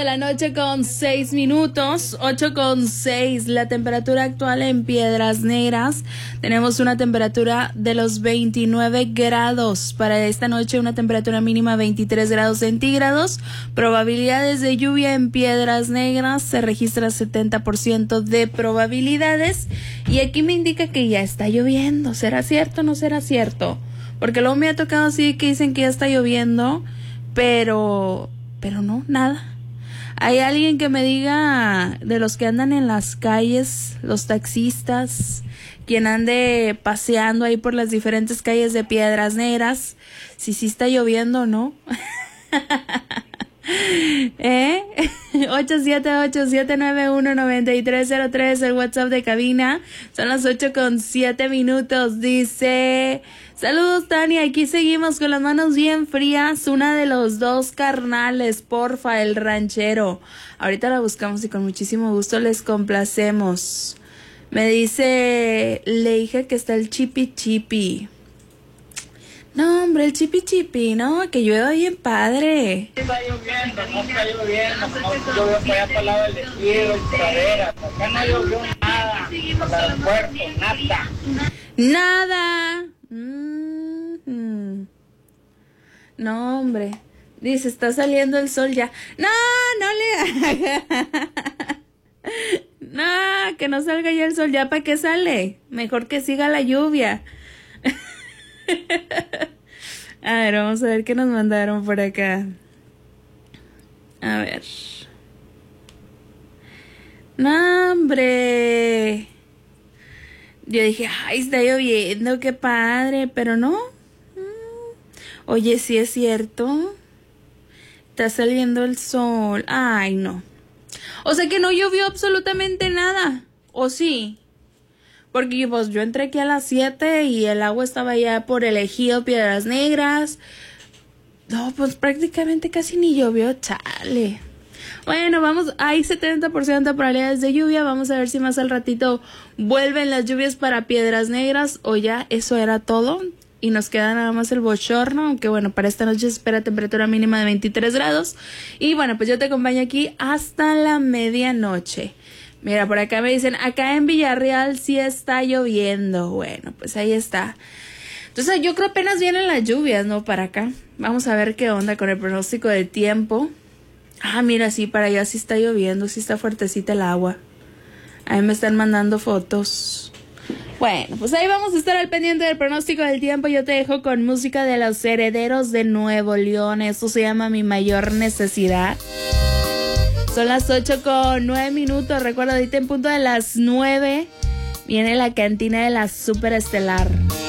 De la noche con 6 minutos, 8:06, la temperatura actual en Piedras Negras. Tenemos una temperatura de los 29 grados. Para esta noche una temperatura mínima 23 grados centígrados. Probabilidades de lluvia en Piedras Negras, se registra 70% de probabilidades. Y aquí me indica que ya está lloviendo. ¿Será cierto o no será cierto? Porque luego me ha tocado así que dicen que ya está lloviendo, pero no, nada. ¿Hay alguien que me diga de los que andan en las calles, los taxistas, quien ande paseando ahí por las diferentes calles de Piedras Negras, si sí está lloviendo o no? 878-791-9303, el WhatsApp de cabina. Son las 8:07. Dice: saludos, Tania, aquí seguimos con las manos bien frías. Una de los dos carnales, porfa, el ranchero. Ahorita la buscamos y con muchísimo gusto les complacemos. Me dice, le dije que está el chipi chipi. No, hombre, el chipi chipi, no, que llueva bien padre. Está lloviendo, no está lloviendo, no llovió por allá para el lado del desvío y praderas. Acá no llovió nada, para el puerto, nada. Nada. No, hombre. Dice, está saliendo el sol ya. No, no le haga. No, que no salga ya el sol. ¿Ya para qué sale? Mejor que siga la lluvia. A ver, vamos a ver qué nos mandaron por acá. A ver. No, hombre. Yo dije, ay, está lloviendo, qué padre, pero no. Oye, sí es cierto. Está saliendo el sol. Ay, no. O sea que no llovió absolutamente nada. ¿O sí? Porque pues yo entré aquí a las 7 y el agua estaba ya por el ejido Piedras Negras. No, pues prácticamente casi ni llovió, chale. Bueno, vamos, hay 70% de probabilidades de lluvia. Vamos a ver si más al ratito vuelven las lluvias para Piedras Negras o ya eso era todo. Y nos queda nada más el bochorno, aunque bueno, para esta noche se espera temperatura mínima de 23 grados. Y bueno, pues yo te acompaño aquí hasta la medianoche. Mira, por acá me dicen, acá en Villarreal sí está lloviendo. Bueno, pues ahí está. Entonces yo creo apenas vienen las lluvias, ¿no? Para acá. Vamos a ver qué onda con el pronóstico del tiempo. Ah, mira, sí, para allá sí está lloviendo, sí está fuertecita el agua. Ahí me están mandando fotos. Bueno, pues ahí vamos a estar al pendiente del pronóstico del tiempo. Yo te dejo con música de Los Herederos de Nuevo León. Esto se llama Mi Mayor Necesidad. Son las 8:09. Recuerda, ahorita en punto de las 9 viene la cantina de la Super Estelar.